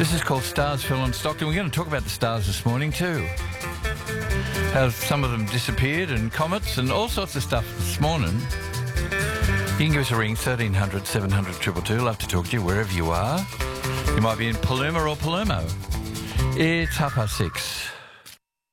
This is called Stars, Phil and Stockton. We're going to talk about the stars this morning too. How some of them disappeared and comets and all sorts of stuff this morning. You can give us a ring, 1300 700 222. Love to talk to you wherever you are. You might be in Paluma or Palermo. It's 6:30.